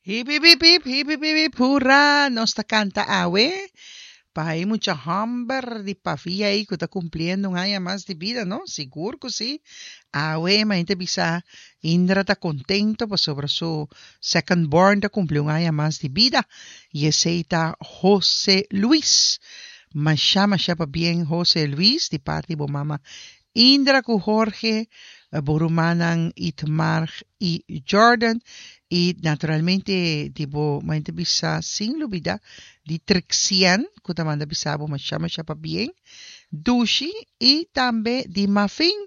Hip, hip, hip, hurra! Nosta canta awe. Pahay mucha hamber di pavia aí que está cumprindo um ano mais de vida, não? Seguro que sim. Awe, mas ainda bisa Indra está contento por sobre su second born está cumprindo um ano mais de vida. E esse está José Luis. Mas chama bien José Luis de parte de mama Indra ku Jorge, Borumanan, Itmar y Jordan. Y naturalmente, tipo, mainte bisa sin lubida, di Trixian, kutamanda bisa bo machama siya pa bien, Dushi, y también di Muffin,